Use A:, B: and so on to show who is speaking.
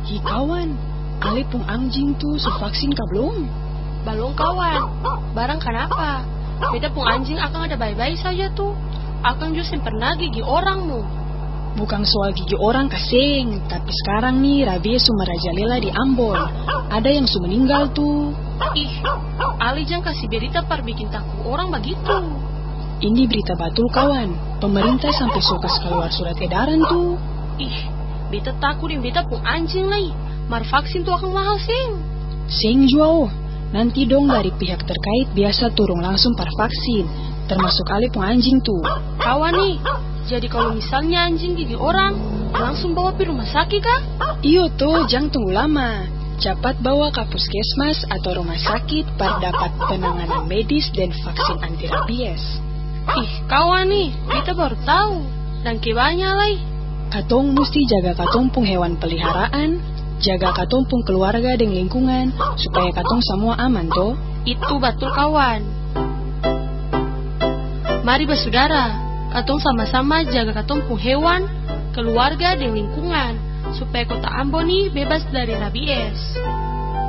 A: Hi kawan, ale pung anjing tuh su vaksin ka belum?
B: Balong kawan, barang kenapa? Beta pung anjing akang ada baik-baik saja tuh. Akang justru pernah gigi orang mu.
A: Bukan soal gigi orang kaseng, tapi sekarang nih rabies su merajalela di Ambon. Ada yang su meninggal tuh.
B: Ih, Ali jangan kasih berita par bikin takut orang begitu.
A: Ini berita batul kawan. Pemerintah sampai sokas keluar surat edaran tuh.
B: Ih, beta takut yang beta pung anjing lagi. Mar vaksin tuh akan mahal seng.
A: Seng jua oh. Nanti dong dari pihak terkait biasa turun langsung par vaksin. Termasuk ale pung anjing tuh.
B: Kawan nih, jadi kalau misalnya anjing gigi orang, langsung bawa pergi rumah sakit kah?
A: Iyo tuh, jangan tunggu lama. Cepat bawa ke puskesmas atau rumah sakit para dapat penanganan medis dan vaksin anti rabies.
B: Ih, kawan nih, kita baru tahu. Dan kebanya lagi.
A: Katong mesti jaga katong pung hewan peliharaan, jaga katong pung keluarga dan lingkungan, supaya katong semua aman toh.
B: Itu betul kawan. Mari bersaudara, katong sama-sama jaga katong pung hewan, keluarga dan lingkungan, supaya kota Ambon nih bebas dari rabies.